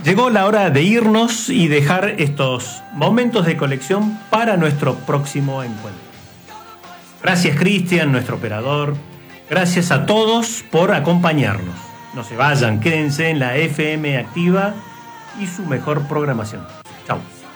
Llegó la hora de irnos y dejar estos momentos de colección para nuestro próximo encuentro. Gracias, Cristian, nuestro operador. Gracias a todos por acompañarnos. No se vayan, quédense en la FM Activa y su mejor programación. Chao.